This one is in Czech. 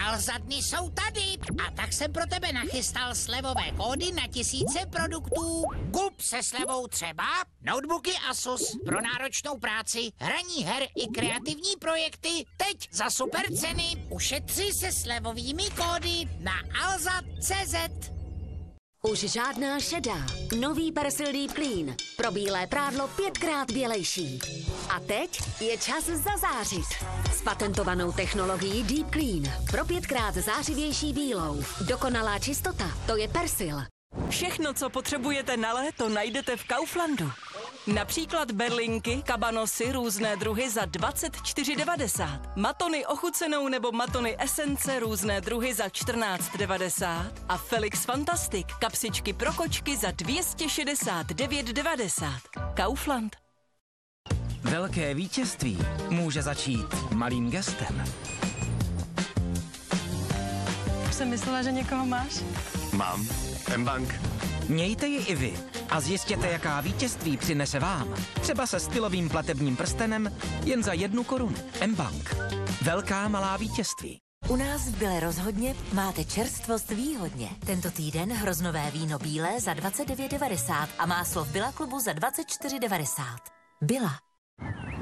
Alza dny jsou tady a tak jsem pro tebe nachystal slevové kódy na tisíce produktů. Kup se slevou třeba notebooky Asus pro náročnou práci, hraní her i kreativní projekty teď za super ceny. Ušetři se slevovými kódy na alza.cz. Už žádná šedá. Nový Persil Deep Clean. Pro bílé prádlo 5krát bělejší. A teď je čas zazářit. S patentovanou technologií Deep Clean. Pro 5krát zářivější bílou. Dokonalá čistota, to je Persil. Všechno, co potřebujete na léto, najdete v Kauflandu. Například berlinky, kabanosy, různé druhy za 24,90. Matony ochucenou nebo matony esence, různé druhy za 14,90. A Felix Fantastic, kapsičky pro kočky za 269,90. Kaufland. Velké vítězství může začít malým gestem. Už jsem myslela, že někoho máš. Mám. mBank. Mějte ji i vy a zjistěte, jaká vítězství přinese vám. Třeba se stylovým platebním prstenem jen za 1 korunu. mBank. Velká malá vítězství. U nás v Bile rozhodně máte čerstvost výhodně. Tento týden hroznové víno bílé za 29,90 a máslo v Billa klubu za 24,90. Billa.